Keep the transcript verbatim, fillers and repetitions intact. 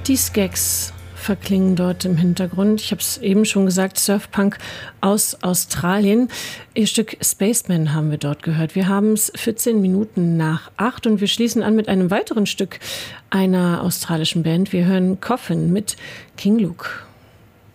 Die Skeks verklingen dort im Hintergrund. Ich habe es eben schon gesagt, Surfpunk aus Australien. Ihr Stück Spaceman haben wir dort gehört. Wir haben es vierzehn Minuten nach acht und wir schließen an mit einem weiteren Stück einer australischen Band. Wir hören Coffin mit King Luke.